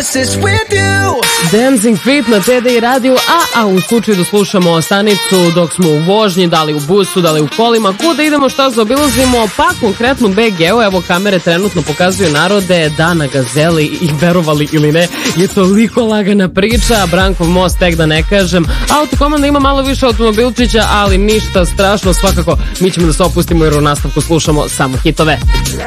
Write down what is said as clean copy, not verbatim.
oasis with you. Dancing Feet na TDI radiju, a u slučaju da slušamo stanicu dok smo u vožnji, da li u busu, da li u kolima, kuda idemo, šta zaobilazimo, pa konkretno BG, evo kamere trenutno pokazuju narode da na Gazeli, i verovali ili ne, je toliko lagana priča, Brankov most, tek da ne kažem, Autokomanda ima malo više automobilčića, ali ništa strašno, svakako mi ćemo da se opustimo jer u nastavku slušamo samo hitove.